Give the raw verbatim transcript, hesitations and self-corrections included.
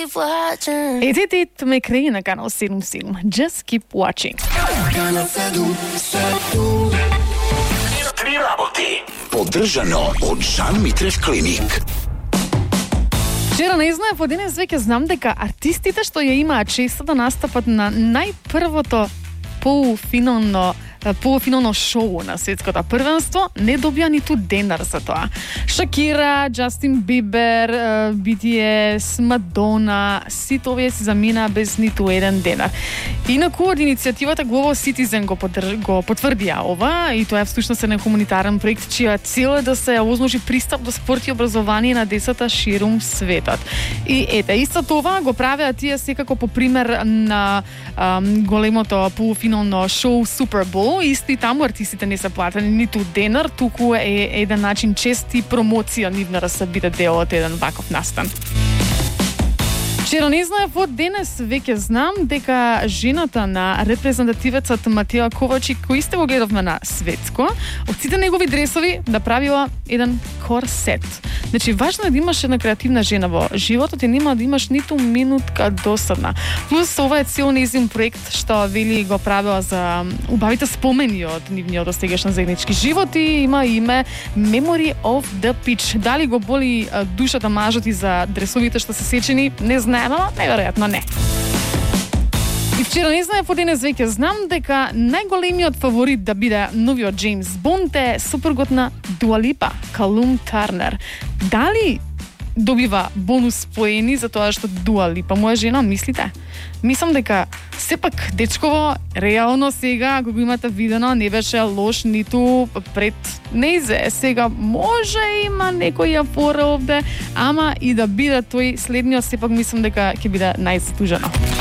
keep watching. Ed je to me kreje na kanal sedem sedem. Just keep watching. Kanal sedem sedem. Tri работи. Поддържано от Жан Митрев клиник. Вчера не знае, по денес веќе знам дека артистите што ја имаат честа да настапат на најпрвото полуфинално полуфинално шоу на светското првенство, не добија ниту денар за тоа. Шакира, Джастин Бибер, Би Ти Ес, Мадона, сите овие се замина без ниту еден денар. Инаку од иницијативата Global Citizen го, подр... го потврдија ова, и тоа е всушност еден хуманитарен проект чија цел е да се овозможи пристап до спорт и образование на децата ширум светот. И ете, исто това го правеа тие секако по пример на ам, големото полуфинално шоу Super Bowl. Исти таму артистите не се платени ниту денар, туку е еден начин чест и промоција нивна да се биде дел од еден ваков настан. Вчера не знаев, од денес веќе знам дека жената на репрезентативецот Матео Ковачик, кој сте го гледавме на светско, од сите негови дресови да правила еден корсет. Значи, важно е да имаш една креативна жена во животот и нема да имаш ниту минутка досадна. Плюс ова е цел нејзин проект што вели го правила за убавите спомени од нивниот достигашен заеднички живот и има име Memory of the Pitch. Дали го боли душата мажот и за дресовите што се сечени, не знам, но неверојатно не. И вчера не знаев, по денес веќе знам дека најголемиот фаворит да биде новиот Джеймс Бонд е супругот на Дуа Липа, Калум Тарнер. Дали добива бонус поени за тоа што Дуа Липа му е жена, мислите? Мислам дека сепак дечково реално сега, ако го имате видено, не беше лош ниту пред нејзе. Сега може има некоја фора овде, ама и да биде тој следниот, сепак мислам дека ќе биде најзатужено.